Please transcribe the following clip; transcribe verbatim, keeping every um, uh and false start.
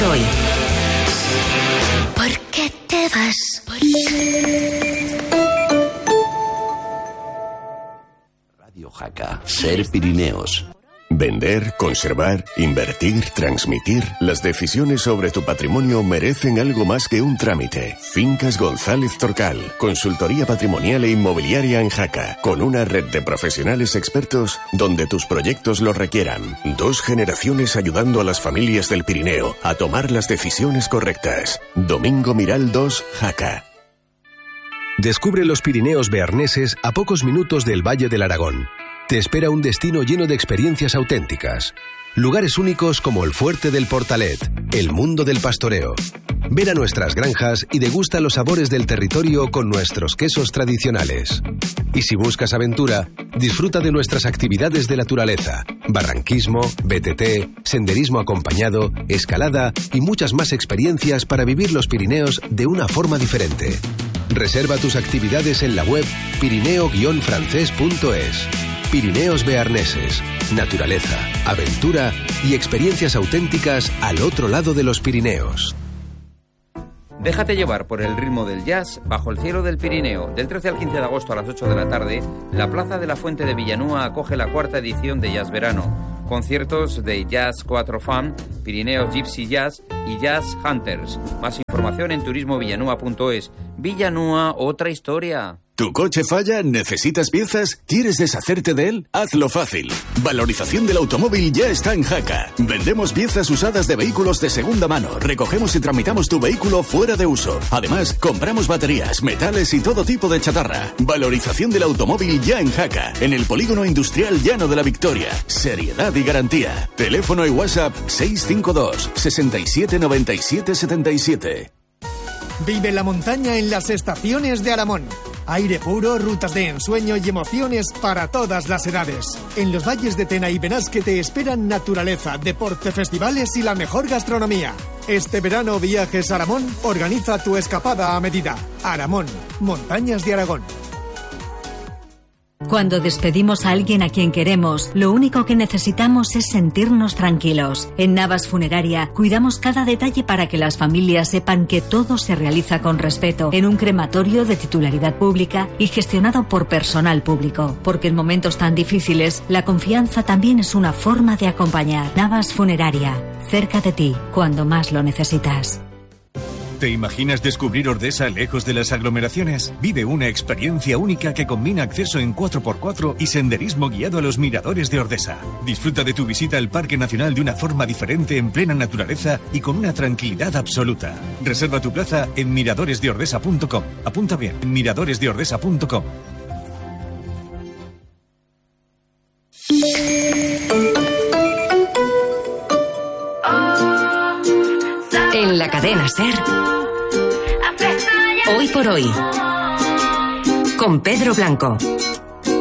por hoy. ¿Por qué te vas? Radio Jaca, Ser Pirineos. Vender, conservar, invertir, transmitir. Las decisiones sobre tu patrimonio merecen algo más que un trámite. Fincas González Torcal, consultoría patrimonial e inmobiliaria en Jaca, con una red de profesionales expertos donde tus proyectos lo requieran. Dos generaciones ayudando a las familias del Pirineo a tomar las decisiones correctas. Domingo Miral dos, Jaca. Descubre los Pirineos bearneses a pocos minutos del Valle del Aragón. Te espera un destino lleno de experiencias auténticas. Lugares únicos como el Fuerte del Portalet, el mundo del pastoreo. Ven a nuestras granjas y degusta los sabores del territorio con nuestros quesos tradicionales. Y si buscas aventura, disfruta de nuestras actividades de naturaleza, barranquismo, B T T, senderismo acompañado, escalada y muchas más experiencias para vivir los Pirineos de una forma diferente. Reserva tus actividades en la web pirineo guion francés punto es. Pirineos bearneses, naturaleza, aventura y experiencias auténticas al otro lado de los Pirineos. Déjate llevar por el ritmo del jazz bajo el cielo del Pirineo. Del trece al quince de agosto a las ocho de la tarde, la Plaza de la Fuente de Villanúa acoge la cuarta edición de Jazz Verano. Conciertos de Jazz Cuatro Fan, Pirineos Gypsy Jazz y Jazz Hunters. Más información en turismo villanúa punto es. Villanúa, otra historia. ¿Tu coche falla? ¿Necesitas piezas? ¿Quieres deshacerte de él? Hazlo fácil. Valorización del automóvil ya está en Jaca. Vendemos piezas usadas de vehículos de segunda mano. Recogemos y tramitamos tu vehículo fuera de uso. Además, compramos baterías, metales y todo tipo de chatarra. Valorización del automóvil ya en Jaca. En el Polígono Industrial Llano de la Victoria. Seriedad y garantía. Teléfono y WhatsApp seis cinco dos, seis siete, nueve siete, siete siete. Vive la montaña en las estaciones de Aramón. Aire puro, rutas de ensueño y emociones para todas las edades. En los valles de Tena y Benasque te esperan naturaleza, deporte, festivales y la mejor gastronomía. Este verano Viajes Aramón organiza tu escapada a medida. Aramón, Montañas de Aragón. Cuando despedimos a alguien a quien queremos, lo único que necesitamos es sentirnos tranquilos. En Navas Funeraria cuidamos cada detalle para que las familias sepan que todo se realiza con respeto, en un crematorio de titularidad pública y gestionado por personal público. Porque en momentos tan difíciles, la confianza también es una forma de acompañar. Navas Funeraria, cerca de ti, cuando más lo necesitas. ¿Te imaginas descubrir Ordesa lejos de las aglomeraciones? Vive una experiencia única que combina acceso en cuatro por cuatro y senderismo guiado a los miradores de Ordesa. Disfruta de tu visita al Parque Nacional de una forma diferente en plena naturaleza y con una tranquilidad absoluta. Reserva tu plaza en miradores de ordesa punto com. Apunta bien, miradores de ordesa punto com. En la cadena SER, Hoy por Hoy, con Pedro Blanco.